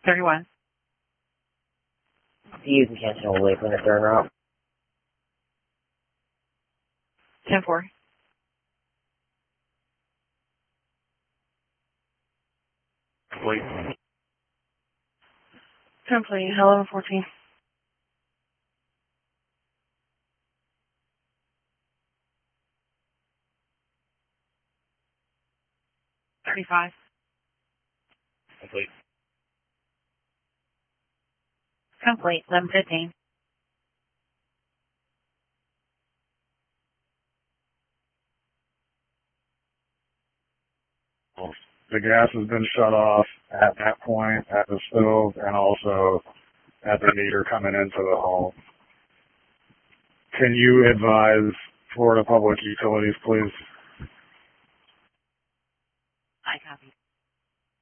31. You can cancel away from the turn route. 10-4. Complete. Complete. 11-14. $35. Complete. Complete. 11-15. The gas has been shut off at that point at the stove and also at the meter coming into the home. Can you advise Florida Public Utilities, please? I copy.